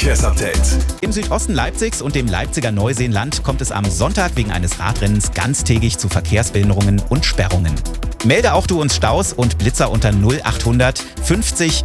Verkehrsupdate. Im Südosten Leipzigs und dem Leipziger Neuseenland kommt es am Sonntag wegen eines Radrennens ganztägig zu Verkehrsbehinderungen und Sperrungen. Melde auch du uns Staus und Blitzer unter 0800 50